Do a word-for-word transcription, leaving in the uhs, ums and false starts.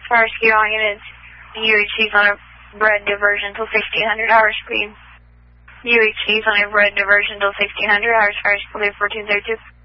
Fire ski on units, U H Cs on a red diversion till sixteen hundred hour speed. U H Cs on a red diversion till sixteen hundred hours, fire ski clear fourteen thirty-two.